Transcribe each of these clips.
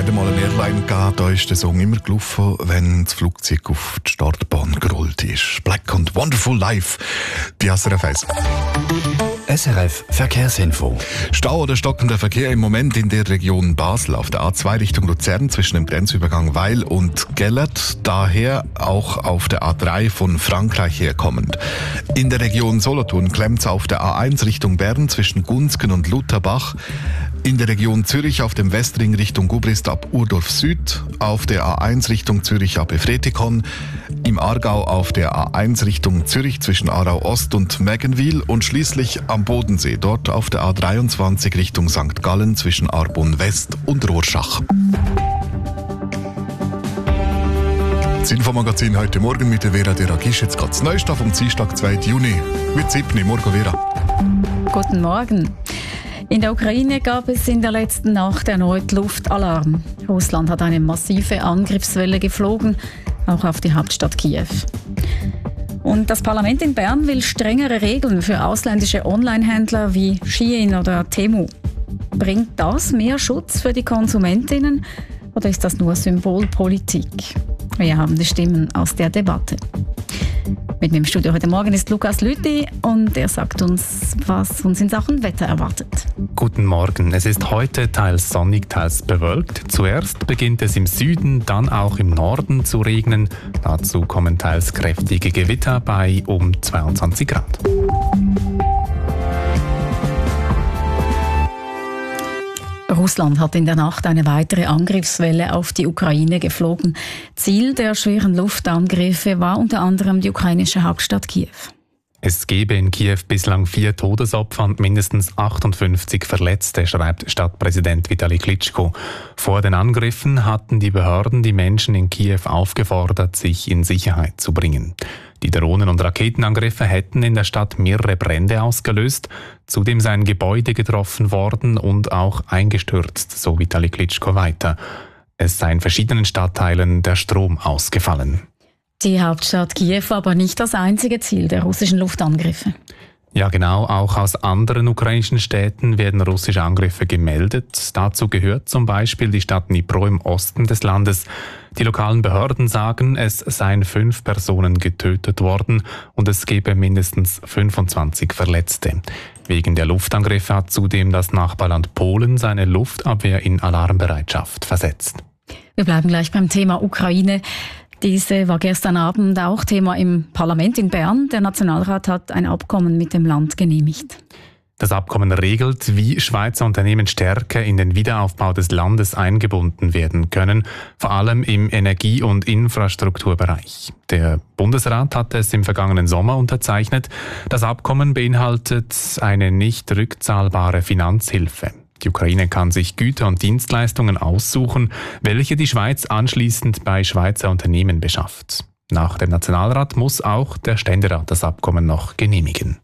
hat einmal eine Airline gegeben, da ist der Song immer gelaufen, wenn das Flugzeug auf die Startbahn gerollt ist. Black und Wonderful Life, die SRF 1. SRF Verkehrsinfo. Stau oder stockender Verkehr im Moment in der Region Basel auf der A2 Richtung Luzern zwischen dem Grenzübergang Weil und Gellert, daher auch auf der A3 von Frankreich herkommend. In der Region Solothurn klemmt es auf der A1 Richtung Bern zwischen Gunzgen und Lutherbach. In der Region Zürich auf dem Westring Richtung Gubrist ab Urdorf Süd, auf der A1 Richtung Zürich ab Efretikon, im Aargau auf der A1 Richtung Zürich zwischen Aarau Ost und Meggenwil und schließlich am Bodensee, dort auf der A23 Richtung St. Gallen zwischen Arbon West und Rorschach. Das Infomagazin heute Morgen mit der Vera Deragisch. Jetzt geht's Neustadt vom Dienstag, 2. Juni. Mit 7. Morgen, Vera. Guten Morgen. In der Ukraine gab es in der letzten Nacht erneut Luftalarm. Russland hat eine massive Angriffswelle geflogen, auch auf die Hauptstadt Kiew. Und das Parlament in Bern will strengere Regeln für ausländische Onlinehändler wie Shein oder Temu. Bringt das mehr Schutz für die Konsumentinnen oder ist das nur Symbolpolitik? Wir haben die Stimmen aus der Debatte. Mit mir im Studio heute Morgen ist Lukas Lüthi und er sagt uns, was uns in Sachen Wetter erwartet. Guten Morgen. Es ist heute teils sonnig, teils bewölkt. Zuerst beginnt es im Süden, dann auch im Norden zu regnen. Dazu kommen teils kräftige Gewitter bei um 22 Grad. Russland hat in der Nacht eine weitere Angriffswelle auf die Ukraine geflogen. Ziel der schweren Luftangriffe war unter anderem die ukrainische Hauptstadt Kiew. Es gebe in Kiew bislang 4 Todesopfer und mindestens 58 Verletzte, schreibt Stadtpräsident Vitali Klitschko. Vor den Angriffen hatten die Behörden die Menschen in Kiew aufgefordert, sich in Sicherheit zu bringen. Die Drohnen- und Raketenangriffe hätten in der Stadt mehrere Brände ausgelöst. Zudem seien Gebäude getroffen worden und auch eingestürzt, so Vitali Klitschko weiter. Es sei in verschiedenen Stadtteilen der Strom ausgefallen. Die Hauptstadt Kiew war aber nicht das einzige Ziel der russischen Luftangriffe. Ja, genau. Auch aus anderen ukrainischen Städten werden russische Angriffe gemeldet. Dazu gehört zum Beispiel die Stadt Dnipro im Osten des Landes. Die lokalen Behörden sagen, es seien 5 Personen getötet worden und es gebe mindestens 25 Verletzte. Wegen der Luftangriffe hat zudem das Nachbarland Polen seine Luftabwehr in Alarmbereitschaft versetzt. Wir bleiben gleich beim Thema Ukraine. Diese war gestern Abend auch Thema im Parlament in Bern. Der Nationalrat hat ein Abkommen mit dem Land genehmigt. Das Abkommen regelt, wie Schweizer Unternehmen stärker in den Wiederaufbau des Landes eingebunden werden können, vor allem im Energie- und Infrastrukturbereich. Der Bundesrat hat es im vergangenen Sommer unterzeichnet. Das Abkommen beinhaltet eine nicht rückzahlbare Finanzhilfe. Die Ukraine kann sich Güter und Dienstleistungen aussuchen, welche die Schweiz anschließend bei Schweizer Unternehmen beschafft. Nach dem Nationalrat muss auch der Ständerat das Abkommen noch genehmigen.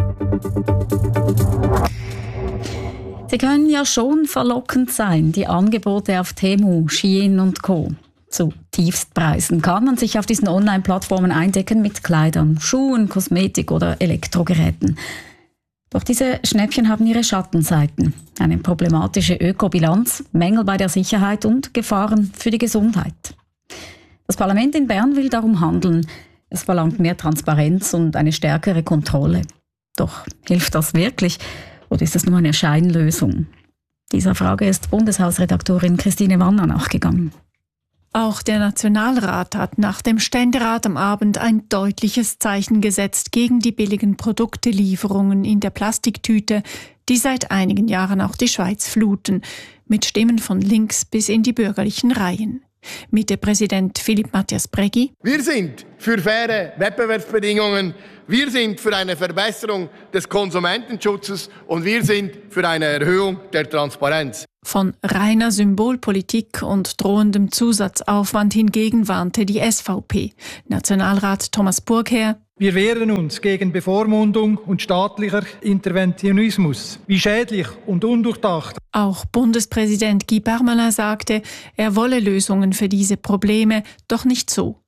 Sie können ja schon verlockend sein, die Angebote auf Temu, Shein und Co. Zu Tiefstpreisen kann man sich auf diesen Online-Plattformen eindecken mit Kleidern, Schuhen, Kosmetik oder Elektrogeräten. Doch diese Schnäppchen haben ihre Schattenseiten. Eine problematische Ökobilanz, Mängel bei der Sicherheit und Gefahren für die Gesundheit. Das Parlament in Bern will darum handeln. Es verlangt mehr Transparenz und eine stärkere Kontrolle. Doch hilft das wirklich oder ist es nur eine Scheinlösung? Dieser Frage ist Bundeshausredaktorin Christine Wanner nachgegangen. Auch der Nationalrat hat nach dem Ständerat am Abend ein deutliches Zeichen gesetzt gegen die billigen Produktelieferungen in der Plastiktüte, die seit einigen Jahren auch die Schweiz fluten, mit Stimmen von links bis in die bürgerlichen Reihen. Mitte-Präsident Philipp Matthias Breggi: Wir sind für faire Wettbewerbsbedingungen, wir sind für eine Verbesserung des Konsumentenschutzes und wir sind für eine Erhöhung der Transparenz. Von reiner Symbolpolitik und drohendem Zusatzaufwand hingegen warnte die SVP. Nationalrat Thomas Burgherr: Wir wehren uns gegen Bevormundung und staatlicher Interventionismus. Wie schädlich und undurchdacht. Auch Bundespräsident Guy Parmelin sagte, er wolle Lösungen für diese Probleme, doch nicht so,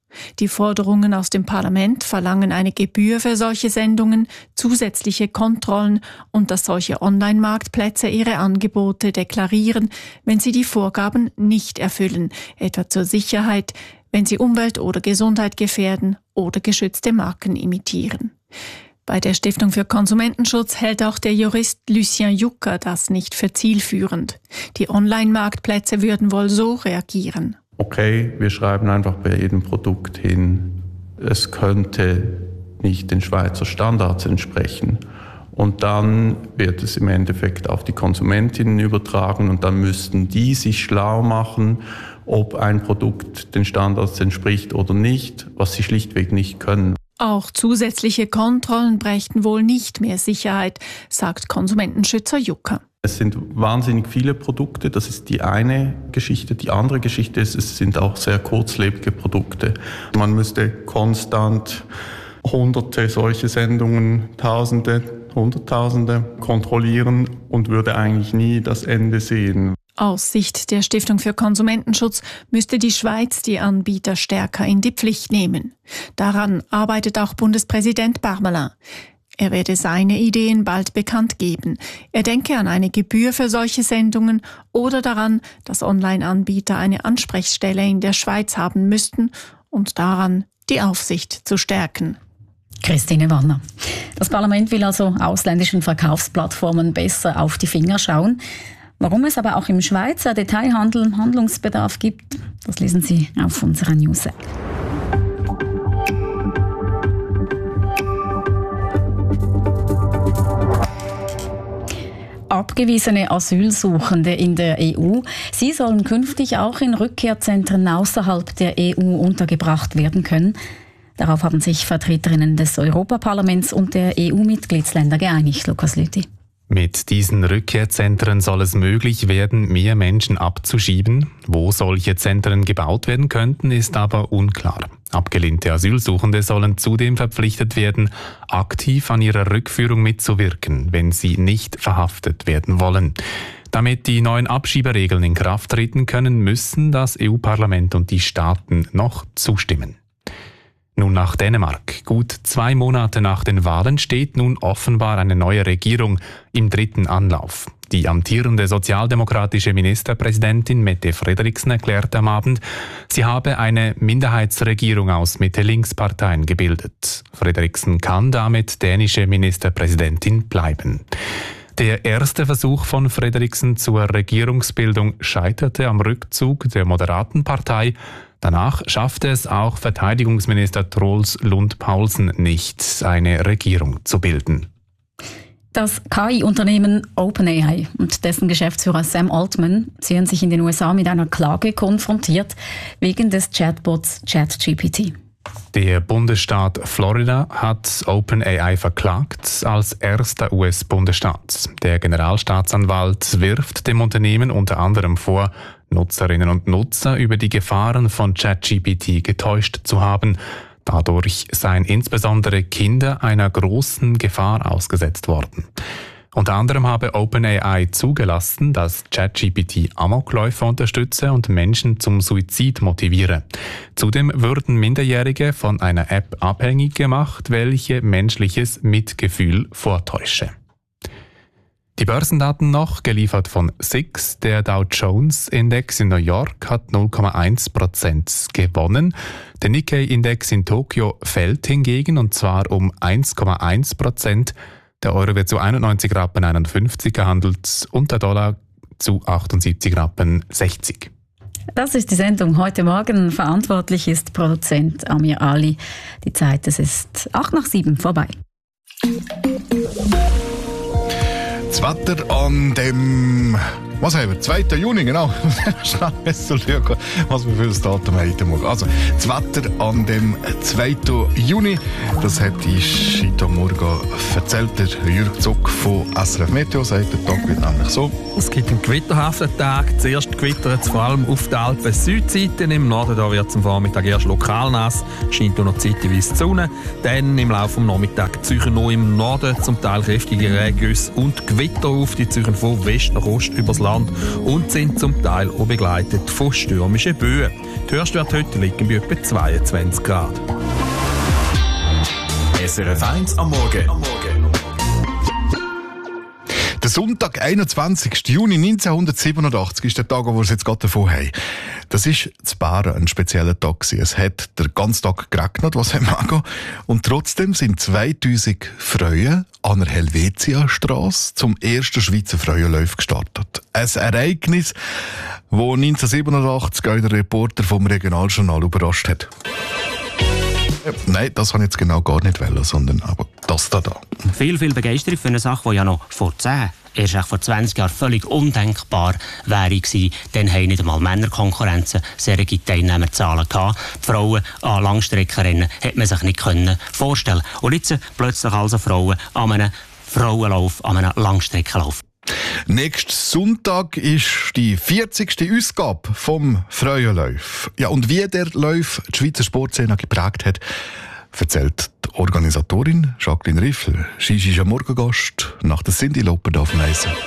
Die Forderungen aus dem Parlament verlangen eine Gebühr für solche Sendungen, zusätzliche Kontrollen und dass solche Online-Marktplätze ihre Angebote deklarieren, wenn sie die Vorgaben nicht erfüllen, etwa zur Sicherheit, wenn sie Umwelt oder Gesundheit gefährden oder geschützte Marken imitieren. Bei der Stiftung für Konsumentenschutz hält auch der Jurist Lucien Jucker das nicht für zielführend. Die Online-Marktplätze würden wohl so reagieren. Okay, wir schreiben einfach bei jedem Produkt hin, es könnte nicht den Schweizer Standards entsprechen. Und dann wird es im Endeffekt auf die Konsumentinnen übertragen und dann müssten die sich schlau machen, ob ein Produkt den Standards entspricht oder nicht, was sie schlichtweg nicht können. Auch zusätzliche Kontrollen brächten wohl nicht mehr Sicherheit, sagt Konsumentenschützer Jucker. Es sind wahnsinnig viele Produkte, das ist die eine Geschichte. Die andere Geschichte ist, es sind auch sehr kurzlebige Produkte. Man müsste konstant Hunderte solche Sendungen, Tausende, Hunderttausende kontrollieren und würde eigentlich nie das Ende sehen. Aus Sicht der Stiftung für Konsumentenschutz müsste die Schweiz die Anbieter stärker in die Pflicht nehmen. Daran arbeitet auch Bundespräsident Parmelin. Er werde seine Ideen bald bekannt geben. Er denke an eine Gebühr für solche Sendungen oder daran, dass Online-Anbieter eine Ansprechstelle in der Schweiz haben müssten und daran, die Aufsicht zu stärken. Christine Wanner. Das Parlament will also ausländischen Verkaufsplattformen besser auf die Finger schauen. Warum es aber auch im Schweizer Detailhandel Handlungsbedarf gibt, das lesen Sie auf unserer Newsseite. Abgewiesene Asylsuchende in der EU, sie sollen künftig auch in Rückkehrzentren außerhalb der EU untergebracht werden können. Darauf haben sich Vertreterinnen des Europaparlaments und der EU-Mitgliedsländer geeinigt, Lukas Lüthi. Mit diesen Rückkehrzentren soll es möglich werden, mehr Menschen abzuschieben. Wo solche Zentren gebaut werden könnten, ist aber unklar. Abgelehnte Asylsuchende sollen zudem verpflichtet werden, aktiv an ihrer Rückführung mitzuwirken, wenn sie nicht verhaftet werden wollen. Damit die neuen Abschieberegeln in Kraft treten können, müssen das EU-Parlament und die Staaten noch zustimmen. Nun nach Dänemark. Gut 2 Monate nach den Wahlen steht nun offenbar eine neue Regierung im 3. Anlauf. Die amtierende sozialdemokratische Ministerpräsidentin Mette Frederiksen erklärte am Abend, sie habe eine Minderheitsregierung aus Mitte-Links-Parteien gebildet. Frederiksen kann damit dänische Ministerpräsidentin bleiben. Der erste Versuch von Frederiksen zur Regierungsbildung scheiterte am Rückzug der moderaten Partei. Danach schaffte es auch Verteidigungsminister Troels Lund Poulsen nicht, eine Regierung zu bilden. Das KI-Unternehmen OpenAI und dessen Geschäftsführer Sam Altman sehen sich in den USA mit einer Klage konfrontiert wegen des Chatbots ChatGPT. Der Bundesstaat Florida hat OpenAI verklagt als erster US-Bundesstaat. Der Generalstaatsanwalt wirft dem Unternehmen unter anderem vor, Nutzerinnen und Nutzer über die Gefahren von ChatGPT getäuscht zu haben. Dadurch seien insbesondere Kinder einer großen Gefahr ausgesetzt worden. Unter anderem habe OpenAI zugelassen, dass ChatGPT Amokläufe unterstütze und Menschen zum Suizid motiviere. Zudem würden Minderjährige von einer App abhängig gemacht, welche menschliches Mitgefühl vortäusche. Die Börsendaten noch, geliefert von SIX. Der Dow Jones Index in New York hat 0,1% gewonnen. Der Nikkei-Index in Tokio fällt hingegen, und zwar um 1,1%. Der Euro wird zu 91,51 Rappen gehandelt und der Dollar zu 78,60 Rappen. Das ist die Sendung heute Morgen. Verantwortlich ist Produzent Amir Ali. Die Zeit, es ist 8:07 vorbei. Das Wetter an dem, was haben wir, 2. Juni, genau. Schnell schauen, was wir für das Datum heute Morgen. Also, das Wetter an dem 2. Juni, das hat ich heute Morgen erzählt, der Jürg Zuck von SRF Meteo, sagt der Tag wird nämlich so. Es gibt einen gewitterhaften Tag. Zuerst gewittert es vor allem auf der Alpen-Südseite. Im Norden wird es am Vormittag erst lokal nass, scheint auch noch zeitweise die Sonne. Dann im Laufe des Nachmittags ziehen noch im Norden zum Teil kräftige Regengüsse und Gewitter auf. Die ziehen von West nach Ost übers Land. Land und sind zum Teil auch begleitet von stürmischen Böen. Die Höchstwerte heute liegen bei etwa 22 Grad. SRF 1 am Morgen. Der Sonntag, 21. Juni 1987, ist der Tag, wo wir es jetzt gerade davon haben. Das war in Baren ein spezieller Tag. Es hat den ganzen Tag geregnet, was haben wir. Und trotzdem sind 2000 Frauen an der Helvetia-Strasse zum ersten Schweizer Frauenlauf gestartet. Ein Ereignis, das 1987 auch der Reporter vom Regionaljournal überrascht hat. Nein, das habe ich jetzt genau gar nicht wollen, sondern aber das da. Viel Begeisterung für eine Sache, die ja noch vor 10, erst vor 20 Jahren völlig undenkbar wäre gewesen. Dann haben nicht einmal Männerkonkurrenzen solche Teilnehmerzahlen gehabt. Die Frauen an Langstreckenrennen hätte man sich nicht vorstellen können. Und jetzt plötzlich also Frauen an einem Frauenlauf, an einem Langstreckenlauf. Nächsten Sonntag ist die 40. Ausgabe vom Frauenlauf. Ja, und wie der Lauf die Schweizer Sportszene geprägt hat, erzählt die Organisatorin Jacqueline Riffel. Sie ist am Morgengast nach der Cindy Loper auf dem Eisen.